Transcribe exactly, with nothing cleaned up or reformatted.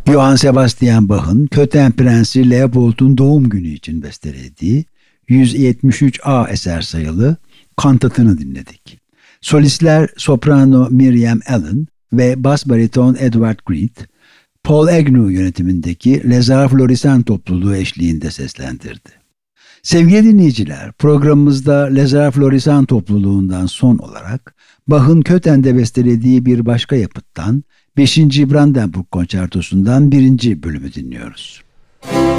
Johann Sebastian Bach'ın Köthen Prensi Leopold'un doğum günü için bestelediği yüz yetmiş üç A eser sayılı kantatını dinledik. Solistler soprano Miriam Allen ve bas bariton Edward Greed, Paul Agnew yönetimindeki Les Arts Florissants topluluğu eşliğinde seslendirdi. Sevgili dinleyiciler, programımızda Les Arts Florissants topluluğundan son olarak Bach'ın Köthen'de bestelediği bir başka yapıttan beşinci Brandenburg Konçertosu'ndan birinci bölümü dinliyoruz.